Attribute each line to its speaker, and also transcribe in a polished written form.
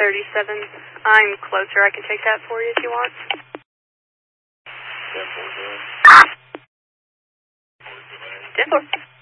Speaker 1: 37. I'm closer. I can take that for you if you want. 10-4.